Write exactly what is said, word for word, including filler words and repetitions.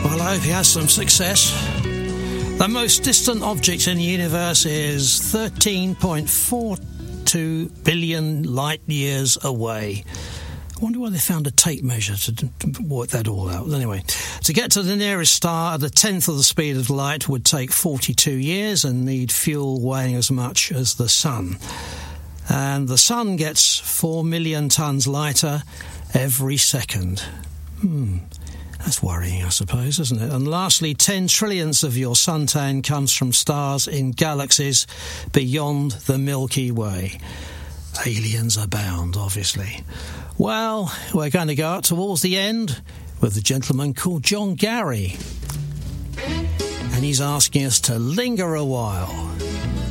Well, I hope he has some success. The most distant object in the universe is thirteen point four two billion light years away. I wonder why they found a tape measure to, to work that all out. Anyway, to get to the nearest star at a tenth of the speed of light would take forty-two years and need fuel weighing as much as the sun. And the sun gets four million tonnes lighter every second. Hmm. That's worrying, I suppose, isn't it? And lastly, ten trillionths of your suntan comes from stars in galaxies beyond the Milky Way. Aliens abound, obviously. Well, we're going to go up towards the end with a gentleman called John Gary. And he's asking us to linger a while.